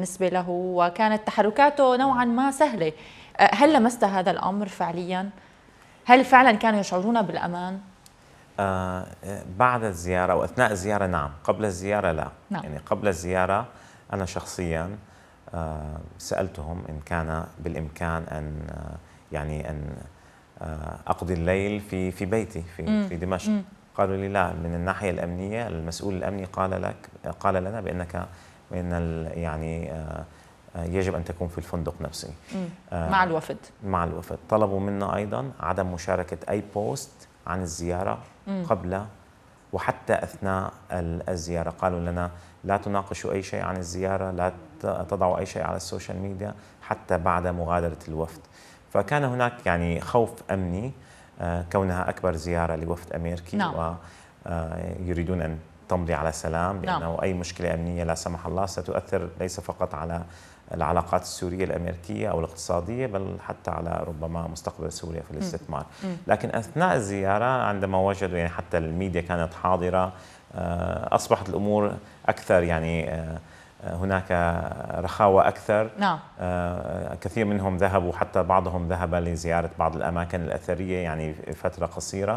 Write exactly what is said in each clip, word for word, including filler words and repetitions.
بالنسبة له وكانت تحركاته نوعا ما سهلة. هل لمست هذا الأمر فعليا؟ هل فعلا كانوا يشعرون بالأمان؟ آه بعد الزيارة وأثناء الزيارة نعم، قبل الزيارة لا. نعم. يعني قبل الزيارة أنا شخصيا آه سألتهم إن كان بالإمكان أن آه يعني أن آه أقضي الليل في في بيتي في مم. في دمشق. مم. قالوا لي لا، من الناحية الأمنية المسؤول الأمني قال لك قال لنا بأنك من يعني آه يجب أن تكون في الفندق نفسه آه مع الوفد. مع الوفد. طلبوا منا أيضا عدم مشاركة أي بوست عن الزيارة مم. قبل وحتى أثناء الزيارة. قالوا لنا لا تناقشوا أي شيء عن الزيارة، لا تضعوا أي شيء على السوشيال ميديا حتى بعد مغادرة الوفد. فكان هناك يعني خوف أمني كونها أكبر زيارة لوفد أمريكي. نعم. ويريدون أن تمضي على سلام، لأنه نعم. أي مشكلة أمنية لا سمح الله ستؤثر ليس فقط على العلاقات السورية الأمريكية أو الاقتصادية بل حتى على ربما مستقبل سوريا في الاستثمار. م. لكن أثناء الزيارة عندما وجدوا يعني حتى الميديا كانت حاضرة أصبحت الأمور أكثر يعني هناك رخاوة أكثر. نعم. كثير منهم ذهبوا، حتى بعضهم ذهب لزيارة بعض الأماكن الأثرية يعني فترة قصيرة،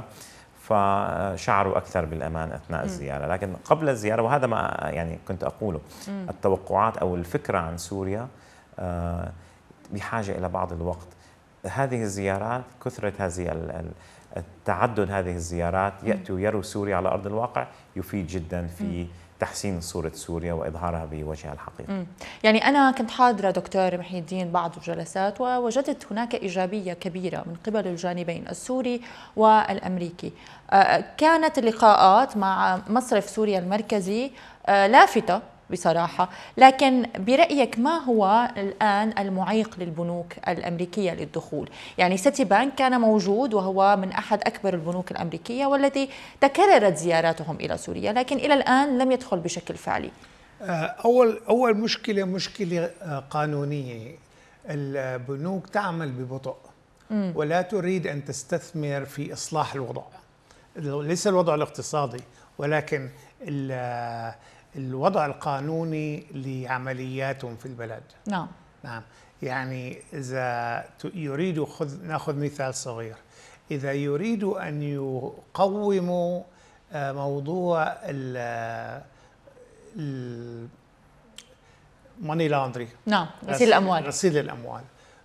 فشعروا أكثر بالأمان أثناء م. الزيارة. لكن قبل الزيارة، وهذا ما يعني كنت أقوله، م. التوقعات أو الفكرة عن سوريا بحاجة إلى بعض الوقت. هذه الزيارات، كثرة هذه التعدد هذه الزيارات، يأتوا يروا سوريا على أرض الواقع، يفيد جدا في م. تحسين صورة سوريا وإظهارها بوجهها الحقيقي. مم. يعني أنا كنت حاضرة دكتور محي الدين بعض الجلسات ووجدت هناك إيجابية كبيرة من قبل الجانبين السوري والأمريكي. كانت اللقاءات مع مصرف سوريا المركزي لافتة بصراحة، لكن برأيك ما هو الآن المعيق للبنوك الأمريكية للدخول؟ يعني سيتي بانك كان موجود وهو من أحد أكبر البنوك الأمريكية والتي تكررت زياراتهم إلى سوريا، لكن إلى الآن لم يدخل بشكل فعلي. أول أول مشكلة مشكلة قانونية. البنوك تعمل ببطء م. ولا تريد أن تستثمر في إصلاح الوضع، ليس الوضع الاقتصادي ولكن الوضع القانوني لعملياتهم في البلد. نعم. نعم. يعني إذا يريدوا، خذ ناخذ مثال صغير، إذا يريدوا أن يقوموا موضوع ال ماني لاندري، نعم، غسيل الأموال، غسيل الأموال،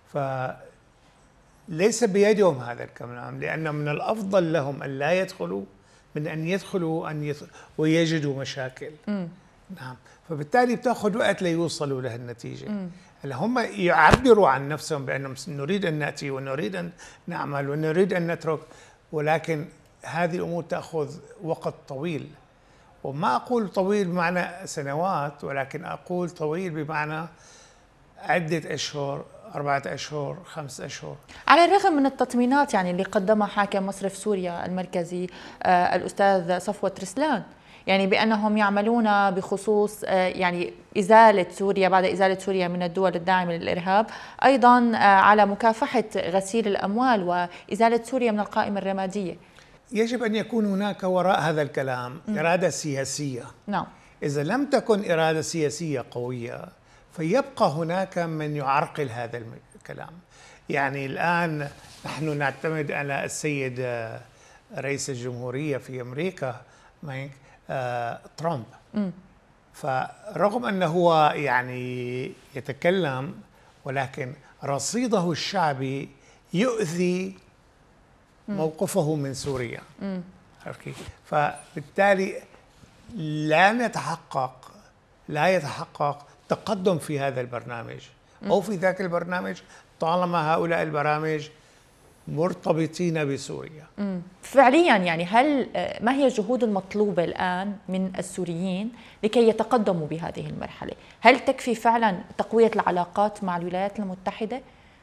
فليس بيدهم هذا الكلام، لأن من الأفضل لهم أن لا يدخلوا من أن يدخلوا أن يدخلوا ويجدوا مشاكل. م. نعم. فبالتالي بتاخذ وقت ليوصلوا لهالنتيجة. هلا هم يعبروا عن نفسهم بأنهم نريد أن نأتي ونريد أن نعمل ونريد أن نترك، ولكن هذه الأمور تأخذ وقت طويل. وما أقول طويل بمعنى سنوات، ولكن أقول طويل بمعنى عدة أشهر، أربعة أشهر، خمس أشهر. على الرغم من التطمينات يعني اللي قدمها حاكم مصرف سوريا المركزي آه الأستاذ صفوت رسلان، يعني بأنهم يعملون بخصوص آه يعني إزالة سوريا، بعد إزالة سوريا من الدول الداعمة للإرهاب، أيضا آه على مكافحة غسيل الأموال وإزالة سوريا من القائمة الرمادية. يجب أن يكون هناك وراء هذا الكلام م. إرادة سياسية. نعم. إذا لم تكن إرادة سياسية قوية فيبقى هناك من يعرقل هذا الكلام. يعني الآن نحن نعتمد على السيد رئيس الجمهورية في أمريكا ترامب، م. فرغم أنه هو يعني يتكلم، ولكن رصيده الشعبي يؤذي موقفه من سوريا. م. فبالتالي لا نتحقق لا يتحقق تقدم في هذا البرنامج أو في ذاك البرنامج طالما هؤلاء البرامج مرتبطين بسوريا. م. فعليا يعني هل ما هي الجهود المطلوبة الآن من السوريين لكي يتقدموا بهذه المرحلة؟ هل تكفي فعلا تقوية العلاقات مع الولايات المتحدة؟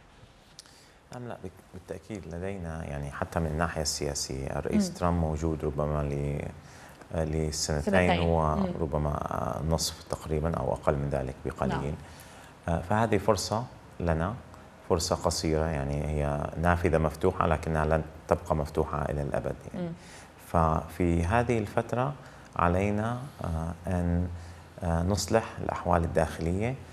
نعم، لا بالتأكيد. لدينا يعني حتى من الناحية السياسية الرئيس م. ترامب موجود ربما ل لسنتين، هو ربما نصف تقريبا أو أقل من ذلك بقليل. نعم. فهذه فرصة لنا، فرصة قصيرة، يعني هي نافذة مفتوحة لكنها لن تبقى مفتوحة إلى الأبد يعني. م. ففي هذه الفترة علينا أن نصلح الأحوال الداخلية